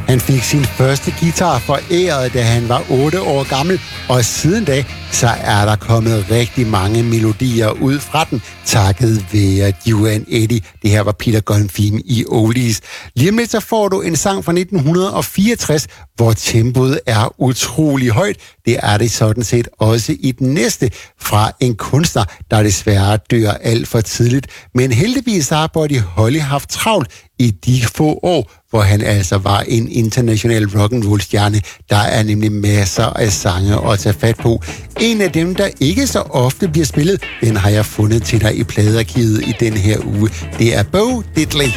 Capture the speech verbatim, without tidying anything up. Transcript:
Han fik sin første guitar foræret, da han var otte år gammel, og siden da, så er der kommet rigtig mange melodier ud fra den, takket være You and Eddie. Det her var Peter Gunn Theme i Oldies. Lige om lidt, så får du en sang fra nitten fireogtres, hvor tempoet er utrolig højt. Det er det sådan set også i den næste fra en kunstner, der desværre dør alt for tidligt. Men heldigvis har Buddy Holly haft travlt i de få år, hvor han altså var en international rock'n'roll-stjerne. Der er nemlig masser af sange at tage fat på. En af dem, der ikke så ofte bliver spillet, den har jeg fundet til dig i pladearkivet i den her uge. Det er Bo Diddley.